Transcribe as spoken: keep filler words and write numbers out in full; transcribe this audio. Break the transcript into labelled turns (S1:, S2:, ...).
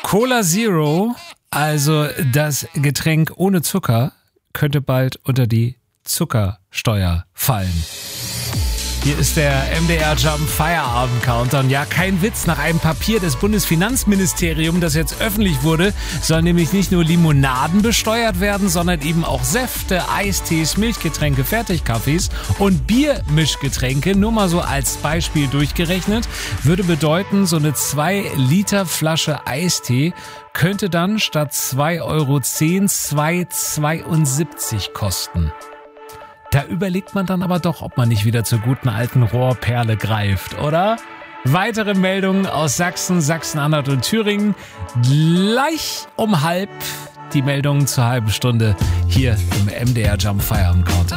S1: Cola Zero, also das Getränk ohne Zucker, könnte bald unter die Zuckersteuer fallen. Hier ist der M D R Jump Feierabend Countdown. Ja, kein Witz, nach einem Papier des Bundesfinanzministeriums, das jetzt öffentlich wurde, sollen nämlich nicht nur Limonaden besteuert werden, sondern eben auch Säfte, Eistees, Milchgetränke, Fertigkaffees und Biermischgetränke. Nur mal so als Beispiel durchgerechnet, würde bedeuten, so eine zwei Liter Flasche Eistee könnte dann statt zwei Euro zehn zwei Euro zweiundsiebzig kosten. Da überlegt man dann aber doch, ob man nicht wieder zur guten alten Rohrperle greift, oder? Weitere Meldungen aus Sachsen, Sachsen-Anhalt und Thüringen. Gleich um halb die Meldungen zur halben Stunde hier im M D R Jump Feierabend Countdown.